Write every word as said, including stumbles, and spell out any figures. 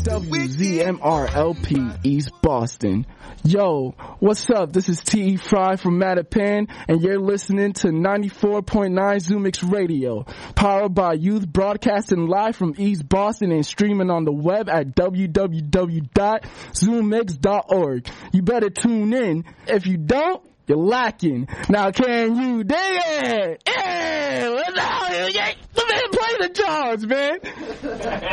W Z M R L P East Boston. Yo, what's up? This is T E Fry from Mattapan, and you're listening to ninety-four point nine Zoomix Radio, powered by Youth, broadcasting live from East Boston and streaming on the web at w w w dot zoomix dot org. You better tune in. If you don't, you're lacking. Now can you dig it? Yeah! What's up? Play the drums, man.